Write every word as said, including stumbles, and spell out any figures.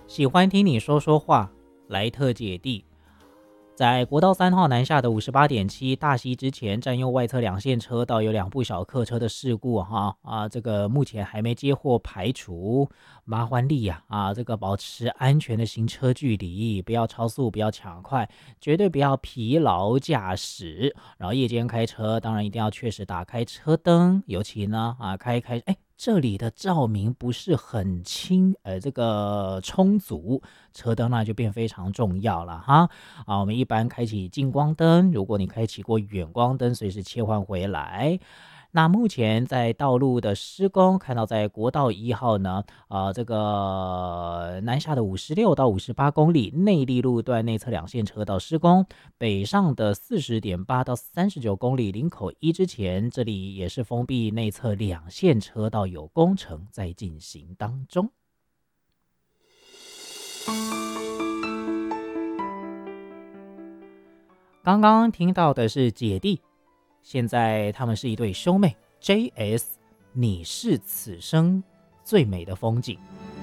喜欢听你说说话，莱特姐弟。在国道三号南下的五十八点七大溪之前，占用外侧两线车道有两部小客车的事故，哈啊，这个目前还没接获排除，麻烦力呀啊，这个保持安全的行车距离，不要超速，不要抢快，绝对不要疲劳驾驶。然后夜间开车，当然一定要确实打开车灯，尤其呢啊开开哎。这里的照明不是很清，呃，这个充足，车灯那就变非常重要了哈。啊，我们一般开启近光灯，如果你开启过远光灯，随时切换回来。那目前在道路的施工，看到在国道一号呢，呃，这个南下的五十六到五十八公里内力路段内侧两线车道施工，北上的四十点八到三十九公里林口一之前，这里也是封闭内侧两线车道有工程在进行当中。刚刚听到的是姐弟，现在他们是一对兄妹 J S， 你是此生最美的风景。